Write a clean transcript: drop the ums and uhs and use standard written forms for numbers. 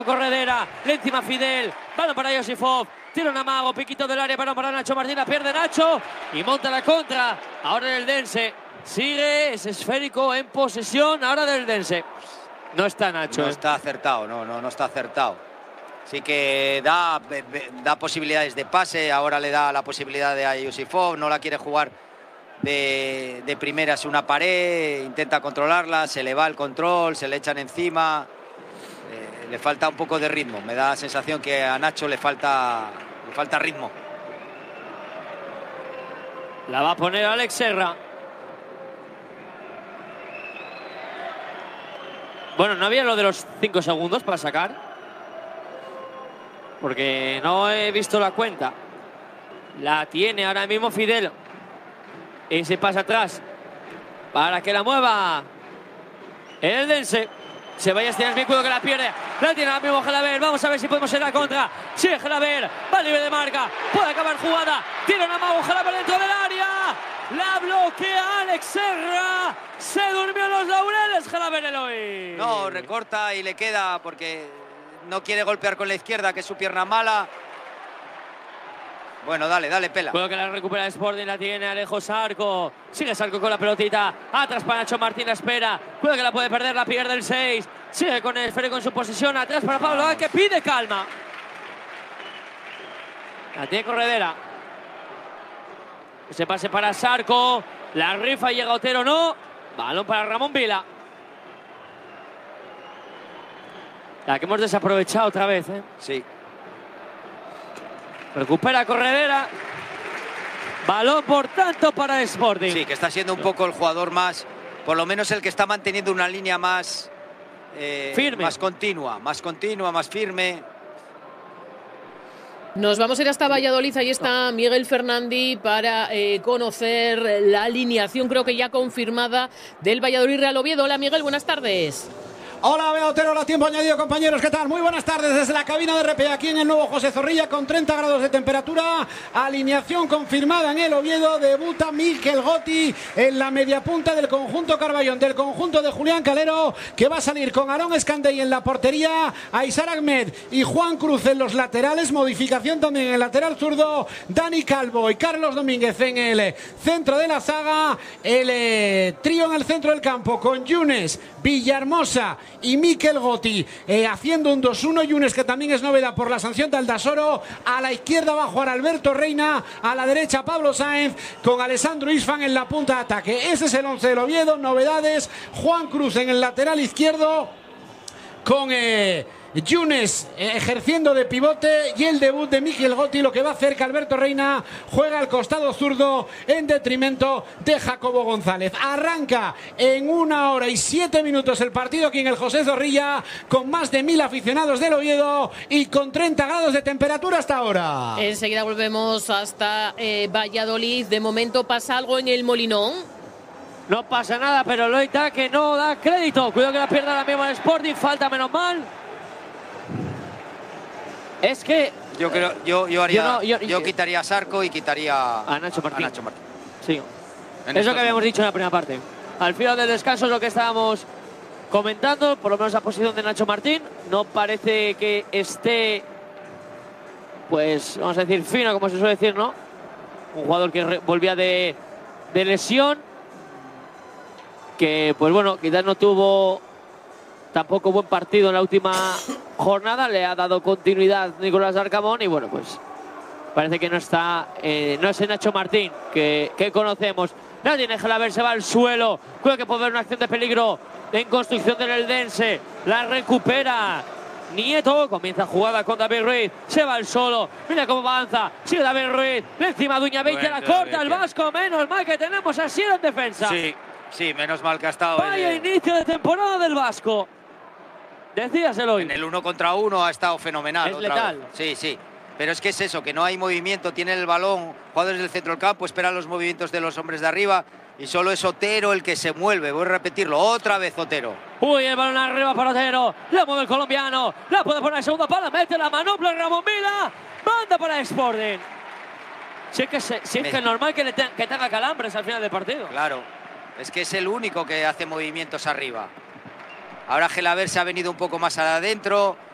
Corredera, le encima Fidel, balón para Josifov, tira un amago, piquito del área, balón para Nacho Martín, la pierde Nacho y monta la contra. Ahora el Eldense sigue, es esférico en posesión, ahora del Eldense. No está Nacho. No está acertado, no está acertado. Sí que da posibilidades de pase, ahora le da la posibilidad a Josifov, no la quiere jugar de primeras una pared, intenta controlarla, se le va el control, se le echan encima. Le falta un poco de ritmo, me da la sensación que a Nacho le falta ritmo. La va a poner Alex Serra. Bueno, no había lo de los 5 segundos para sacar, porque no he visto la cuenta. La tiene ahora mismo Fidel. Y se pasa atrás para que la mueva el Eldense. Se vaya a estirar mi cuido que la pierde. La tiene ahora mismo Gelaber. Vamos a ver si podemos ir a la contra. Sigue Gelaber. Va libre de marca. Puede acabar jugada. Tira una mago Gelaber dentro del área. La bloquea Alex Serra. Se durmió en los laureles Gelaber Eloy. No, recorta y le queda porque no quiere golpear con la izquierda, que es su pierna mala. Bueno, dale, pela. Juego que la recupera Sporting, la tiene Alejo Sarco. Sigue Sarco con la pelotita. Atrás para Nacho Martín, la espera. Juego que la puede perder, la pierde el 6. Sigue con el esférico en su posesión. Atrás para Pablo, que pide calma. La tiene Corredera. Ese pase para Sarco. La rifa, llega Otero, no. Balón para Ramón Vila. La que hemos desaprovechado otra vez, ¿eh? Sí. Recupera Corredera. Balón, por tanto, para Sporting. Sí, que está siendo un poco el jugador más, por lo menos el que está manteniendo una línea más firme, más continua, más firme. Nos vamos a ir hasta Valladolid. Ahí está Miguel Fernandi para conocer la alineación, creo que ya confirmada, del Valladolid Real Oviedo. Hola Miguel, buenas tardes. Hola, Bea Otero, hola, tiempo añadido, compañeros, ¿qué tal? Muy buenas tardes desde la cabina de RP aquí en el nuevo José Zorrilla con 30 grados de temperatura. Alineación confirmada en el Oviedo. Debuta Mikel Gotti en la media punta del conjunto Carballón, del conjunto de Julián Calero, que va a salir con Aarón Escandey en la portería, Aysar Ahmed y Juan Cruz en los laterales. Modificación también en el lateral zurdo, Dani Calvo y Carlos Domínguez en el centro de la zaga. El trío en el centro del campo con Yunes, Villahermosa y Mikel Gotti haciendo un 2-1. Yunes, que también es novedad por la sanción de Aldasoro. A la izquierda va a jugar Alberto Reina, a la derecha Pablo Sáenz, con Alessandro Isfan en la punta de ataque. Ese es el 11 del Oviedo. Novedades: Juan Cruz en el lateral izquierdo con Yunes ejerciendo de pivote, y el debut de Mikel Gotti. Lo que va a hacer que Alberto Reina juega al costado zurdo en detrimento de Jacobo González. Arranca en 1 hora y 7 minutos el partido aquí en el José Zorrilla, con más de 1000 aficionados del Oviedo y con 30 grados de temperatura hasta ahora. Enseguida volvemos hasta Valladolid. De momento pasa algo en el Molinón. No pasa nada, pero Loita que no da crédito. Cuidado que la pierda la misma el Sporting. Falta, menos mal. Es que yo creo, yo quitaría a Sarco y quitaría a Nacho Martín. Sí. Es lo que habíamos dicho en la primera parte. Al final del descanso es lo que estábamos comentando, por lo menos la posición de Nacho Martín. No parece que esté, pues, vamos a decir, fino, como se suele decir, ¿no? Un jugador que volvía de lesión, que, pues bueno, quizás no tuvo tampoco buen partido en la última jornada. Le ha dado continuidad Nicolás Arcamón y bueno, pues parece que no está, no es el Nacho Martín que conocemos. Nadie deja la ver, se va al suelo. Creo que puede haber una acción de peligro en construcción del Eldense. La recupera Nieto, comienza jugada con David Ruiz, se va al solo, mira cómo avanza, sigue David Ruiz, de encima Duña 20, la corta el Vasco. Menos mal que tenemos a Sierra en defensa. Sí, menos mal que ha estado. Vaya inicio de temporada del Vasco. Decíaselo hoy. En el 1 contra 1 ha estado fenomenal. Es letal. Sí. Pero es que es eso, que no hay movimiento, tiene el balón, jugadores del centro del campo, esperan los movimientos de los hombres de arriba y solo es Otero el que se mueve. Voy a repetirlo, otra vez Otero. Uy, el balón arriba para Otero, la mueve el colombiano, la puede poner en segunda pala, mete la manopla Ramón Vila, banda para Sporting. Si es que es normal que tenga calambres al final del partido. Claro, es que es el único que hace movimientos arriba. Ahora Gelaber se ha venido un poco más adentro.